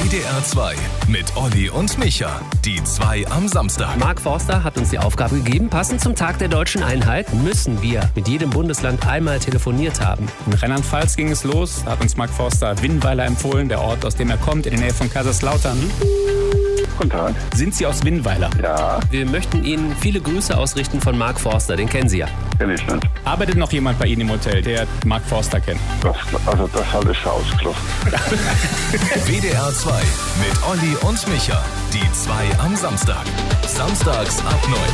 WDR 2 mit Olli und Micha. Die 2 am Samstag. Mark Forster hat uns die Aufgabe gegeben, passend zum Tag der Deutschen Einheit müssen wir mit jedem Bundesland einmal telefoniert haben. In Rheinland-Pfalz ging es los, da hat uns Mark Forster Winnweiler empfohlen, der Ort, aus dem er kommt, in der Nähe von Kaiserslautern. Guten Tag. Sind Sie aus Winnweiler? Ja, Wir möchten Ihnen viele Grüße ausrichten von Mark Forster, den kennen Sie ja. kenn ich nicht. Arbeitet noch jemand bei Ihnen im Hotel, der Mark Forster kennt? Das halte ich für ausgeschlossen. WDR 2 mit Olli und Micha. Die 2 am Samstag. Samstags ab 9.